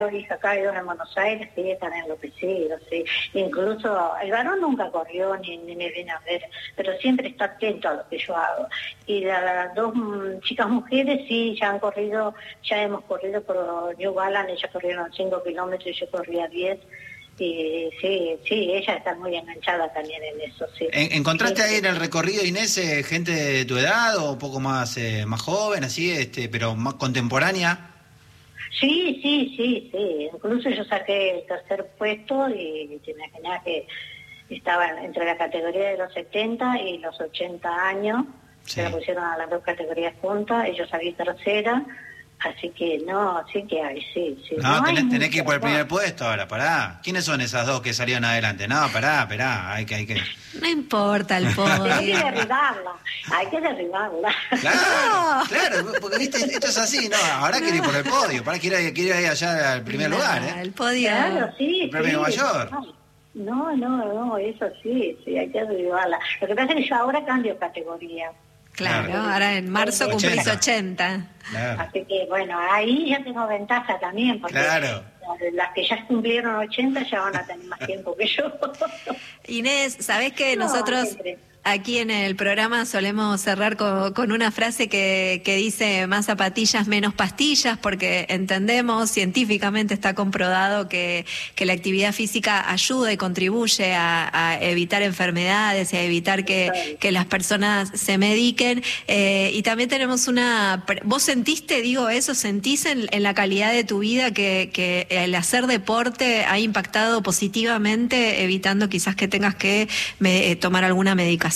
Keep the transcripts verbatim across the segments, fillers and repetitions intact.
hija acá hay dos en Buenos Aires que están enloquecidos, sí. Incluso el varón nunca corrió ni, ni me viene a ver, pero siempre está atento a lo que yo hago. Y la, las dos mm, chicas mujeres sí, ya han corrido, ya hemos corrido por New Balance, ellas corrieron cinco kilómetros y yo corría diez. Y sí, sí, ellas están muy enganchadas también en eso, sí. ¿Encontraste sí, ahí en el recorrido, Inés, eh, gente de tu edad o un poco más, eh, más joven, así, este, pero más contemporánea? Sí, sí, sí, sí. Incluso yo saqué el tercer puesto y te imaginas que estaba entre la categoría de los setenta y los ochenta años. Sí. Se la pusieron a las dos categorías juntas, ellos salí tercera. Así que no, sí que hay, sí, sí. No, no tenés, hay tenés que ir por el no. primer puesto ahora, pará. ¿Quiénes son esas dos que salieron adelante? No, pará, pará, hay que... Hay que... No importa el podio. Hay que derribarla, hay que derribarla. Claro, claro, porque viste, esto es así, ¿no? Ahora no. Quiere ir por el podio, para quiere ir, quiere ir allá al primer no, lugar, ¿eh? El podio. Claro, sí, el premio sí, mayor. No, no, no, eso sí, sí, hay que derribarla. Lo que pasa es que yo ahora cambio categoría. Claro, claro, ahora en marzo cumplís ochenta. Claro. Así que, bueno, ahí ya tengo ventaja también, porque claro. las que ya cumplieron ochenta ya van a tener más tiempo que yo. Inés, ¿sabés que no, nosotros siempre. aquí en el programa solemos cerrar con, con una frase que, que dice más zapatillas, menos pastillas, porque entendemos, científicamente está comprobado que, que la actividad física ayuda y contribuye a, a evitar enfermedades y a evitar que, que las personas se mediquen. Eh, y también tenemos una... ¿Vos sentiste, digo eso, sentís en, en la calidad de tu vida que, que el hacer deporte ha impactado positivamente, evitando quizás que tengas que me, tomar alguna medicación?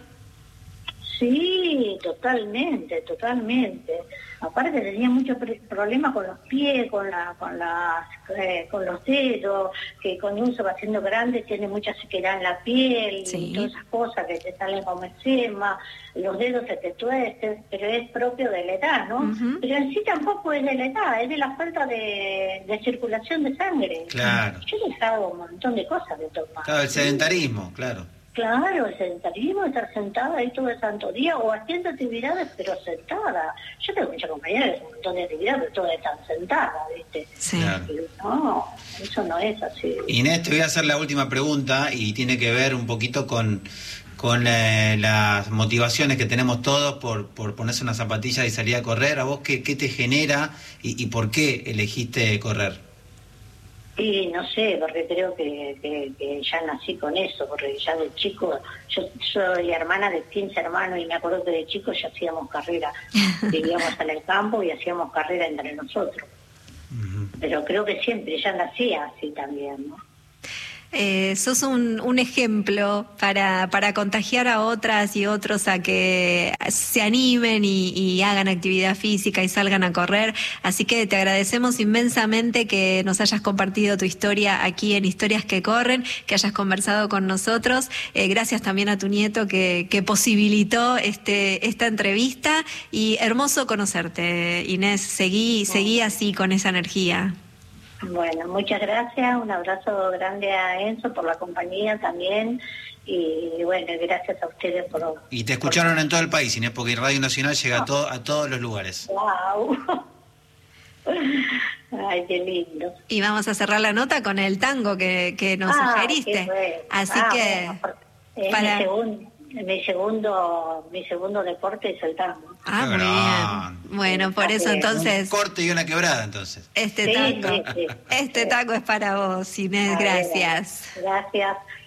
Sí, totalmente, totalmente. Aparte tenía muchos problemas con los pies, con la, con las, eh, con los dedos, que cuando uno se va haciendo grande tiene mucha sequedad en la piel, sí. Y todas esas cosas que te salen como eczema, los dedos se te tuercen, pero es propio de la edad, ¿no? Uh-huh. Pero en sí tampoco es de la edad, es de la falta de, de circulación de sangre. Claro. Yo he dejado un montón de cosas de tomar. Claro, el sedentarismo, ¿sí? Claro. Claro, el sedentarismo, estar sentada ahí todo el santo día o haciendo actividades pero sentada. Yo tengo muchas compañeras que hacen un montón de actividades pero todas están sentadas, ¿viste? Sí. Claro. No, eso no es así. Inés, te voy a hacer la última pregunta y tiene que ver un poquito con, con eh, las motivaciones que tenemos todos por, por ponerse una zapatilla y salir a correr. ¿A vos qué, qué te genera y, y por qué elegiste correr? Sí, no sé, porque creo que, que, que ya nací con eso, porque ya de chico, yo soy hermana de quince hermanos y me acuerdo que de chico ya hacíamos carrera, vivíamos en el campo y hacíamos carrera entre nosotros. Uh-huh. Pero creo que siempre ya nacía así también, ¿no? Eh, sos un, un ejemplo para, para contagiar a otras y otros a que se animen y, y hagan actividad física y salgan a correr. Así que te agradecemos inmensamente que nos hayas compartido tu historia aquí en Historias que Corren, que hayas conversado con nosotros. Eh, gracias también a tu nieto que, que posibilitó este, esta entrevista. Y hermoso conocerte, Inés. Seguí, seguí así con esa energía. Bueno, muchas gracias, un abrazo grande a Enzo por la compañía también y bueno, gracias a ustedes por... Y te escucharon por... en todo el país, Inés, porque Radio Nacional llega no. a, todo, a todos los lugares. ¡Wow! Ay, qué lindo. Y vamos a cerrar la nota con el tango que, que nos ah, sugeriste. Bueno. Así ah, que... Bueno, es para... mi, segundo, mi, segundo, mi segundo deporte es el tango. Ah, muy bien. Bueno, por eso entonces... Un corte y una quebrada, entonces. Este sí, tango, sí, sí. este tango es para vos, Inés, gracias. Gracias.